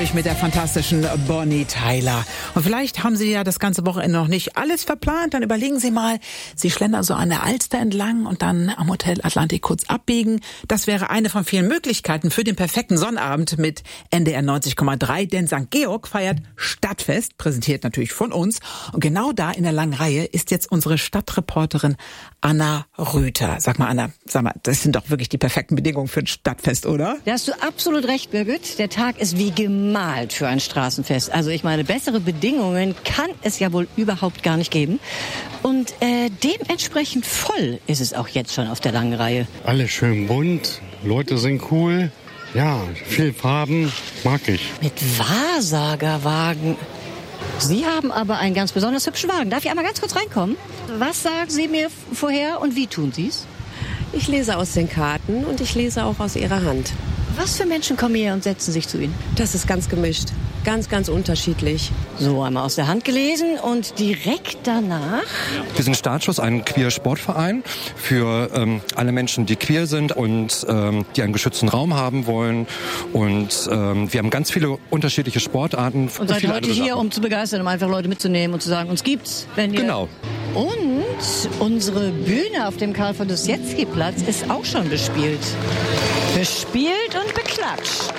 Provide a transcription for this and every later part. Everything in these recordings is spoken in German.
Mit der fantastischen Bonnie Tyler. Und vielleicht haben Sie ja das ganze Wochenende noch nicht alles verplant. Dann überlegen Sie mal, Sie schlendern so an der Alster entlang und dann am Hotel Atlantik kurz abbiegen. Das wäre eine von vielen Möglichkeiten für den perfekten Sonnabend mit NDR 90,3. Denn St. Georg feiert Stadtfest, präsentiert natürlich von uns. Und genau da in der langen Reihe ist jetzt unsere Stadtreporterin Anna Rüther. Sag mal, Anna, das sind doch wirklich die perfekten Bedingungen für ein Stadtfest, oder? Da hast du absolut recht, Birgit. Der Tag ist wie gemalt für ein Straßenfest. Also ich meine, bessere Bedingungen kann es ja wohl überhaupt gar nicht geben. Und dementsprechend voll ist es auch jetzt schon auf der langen Reihe. Alles schön bunt, Leute sind cool. Ja, viel Farben, mag ich. Mit Wahrsagerwagen. Sie haben aber einen ganz besonders hübschen Wagen. Darf ich einmal ganz kurz reinkommen? Was sagen Sie mir vorher und wie tun Sie es? Ich lese aus den Karten und ich lese auch aus Ihrer Hand. Was für Menschen kommen hierher und setzen sich zu Ihnen? Das ist ganz gemischt. Ganz, ganz unterschiedlich. So, einmal aus der Hand gelesen und direkt danach? Wir sind Startschuss, ein Queer-Sportverein für alle Menschen, die queer sind und die einen geschützten Raum haben wollen. Und wir haben ganz viele unterschiedliche Sportarten. Und seid heute hier, um zu begeistern, um einfach Leute mitzunehmen und zu sagen, uns gibt's. Wenn ihr genau. Und unsere Bühne auf dem Karl-von-Ossietzky-Platz ist auch schon bespielt. Bespielt und beklatscht.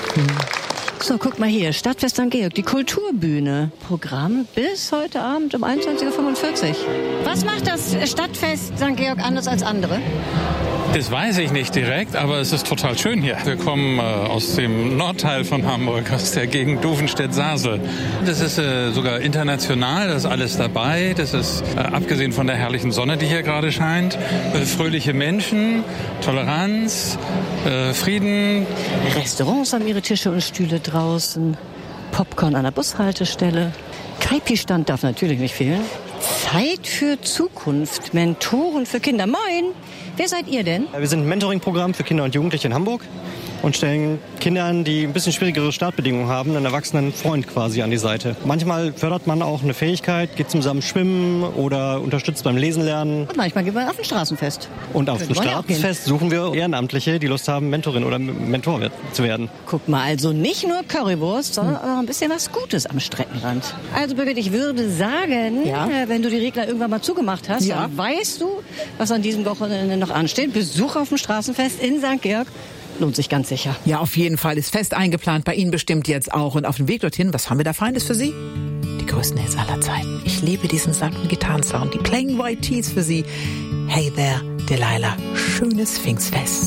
So, guck mal hier, Stadtfest St. Georg, die Kulturbühne. Programm bis heute Abend um 21:45 Uhr. Was macht das Stadtfest St. Georg anders als andere? Das weiß ich nicht direkt, aber es ist total schön hier. Wir kommen aus dem Nordteil von Hamburg, aus der Gegend Duvenstedt-Sasel. Das ist sogar international, das ist alles dabei. Das ist, abgesehen von der herrlichen Sonne, die hier gerade scheint, fröhliche Menschen, Toleranz, Frieden. Restaurants haben ihre Tische und Stühle draußen, Popcorn an der Bushaltestelle. Kaipi-Stand darf natürlich nicht fehlen. Zeit für Zukunft, Mentoren für Kinder. Moin! Wer seid ihr denn? Wir sind ein Mentoring-Programm für Kinder und Jugendliche in Hamburg und stellen Kindern, die ein bisschen schwierigere Startbedingungen haben, einen erwachsenen Freund quasi an die Seite. Manchmal fördert man auch eine Fähigkeit, geht zusammen schwimmen oder unterstützt beim Lesen lernen. Und manchmal gehen wir auf ein Straßenfest. Und auf dem Straßenfest suchen wir Ehrenamtliche, die Lust haben, Mentorin oder Mentor zu werden. Guck mal, also nicht nur Currywurst, sondern auch ein bisschen was Gutes am Streckenrand. Also Birgit, ich würde sagen, wenn du die Regler irgendwann mal zugemacht hast, dann weißt du, was an diesem Wochenende noch ansteht. Besuch auf dem Straßenfest in St. Georg. Lohnt sich ganz sicher. Ja, auf jeden Fall ist fest eingeplant. Bei Ihnen bestimmt jetzt auch. Und auf dem Weg dorthin, was haben wir da Feines für Sie? Die größten Hits aller Zeiten. Ich liebe diesen sanften Gitarrensound. Die Plain White Tees für Sie. Hey there, Delilah. Schönes Pfingstfest.